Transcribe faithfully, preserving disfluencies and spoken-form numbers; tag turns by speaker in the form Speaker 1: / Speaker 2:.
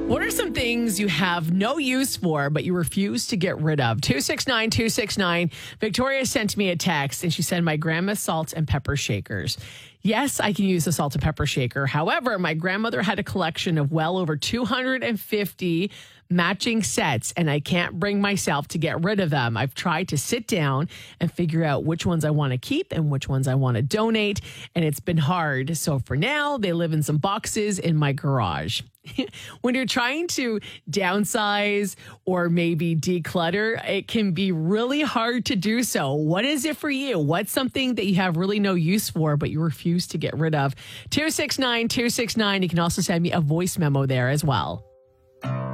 Speaker 1: What are some things you have no use for, but you refuse to get rid of? two six nine, two six nine. Victoria sent me a text and she said, my grandma's salt and pepper shakers. Yes, I can use a salt and pepper shaker. However, my grandmother had a collection of well over two hundred fifty matching sets, and I can't bring myself to get rid of them. I've tried to sit down and figure out which ones I want to keep and which ones I want to donate, and it's been hard. So for now, they live in some boxes in my garage. When you're trying to downsize or maybe declutter, it can be really hard to do so. What is it for you? What's something that you have really no use for, but you refuse to get rid of? two six nine, two six nine. You can also send me a voice memo there as well.